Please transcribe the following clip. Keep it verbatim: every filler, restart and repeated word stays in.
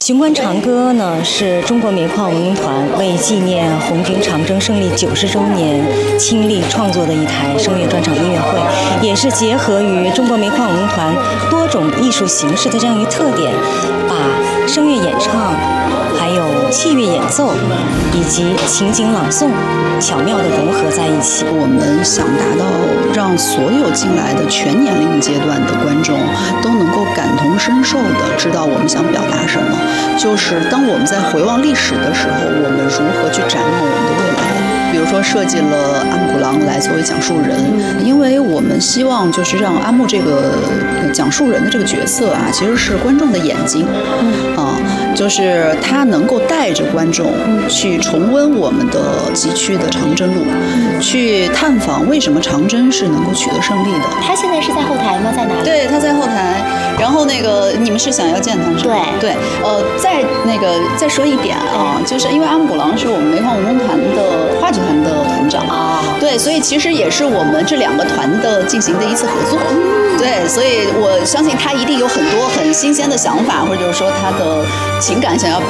雄关长歌呢，是中国煤矿文工团为纪念红军长征胜利九十周年倾力创作的一台声乐专场音乐会，也是结合于中国煤矿文工团多种艺术形式的这样一个特点，把声乐演唱、还有器乐演奏以及情景朗诵巧妙地融合在一起。 我们想达到让所有进来的全年龄阶段的观众都能够感同身受地知道我们想表达什么，就是当我们在回望历史的时候，我们如何去展望我们的未来。比如说设计了阿木古郎来作为讲述人，因为我们希望就是让阿木这个讲述人的这个角色啊，其实是观众的眼睛，啊，就是他能够带着观众去重温我们的崎岖的长征路，去探访为什么长征是能够取得胜利的。 他现在是在后台吗？在哪里？ 对，他在后台。然后那个你们是想要见他是吧？ 对对，呃，再那个再说一点啊，就是因为阿木古郎是我们煤矿文工团的话剧团的团长啊，对，所以其实也是我们这两个团的进行的一次合作。对，所以我相信他一定有很多很新鲜的想法，或者说他的情感想要